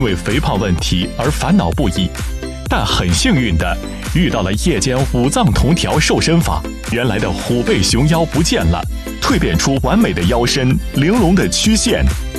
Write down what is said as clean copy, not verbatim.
为肥胖问题而烦恼不已，但很幸运的遇到了夜间五脏同调瘦身法，原来的虎背熊腰不见了，蜕变出完美的腰身、玲珑的曲线，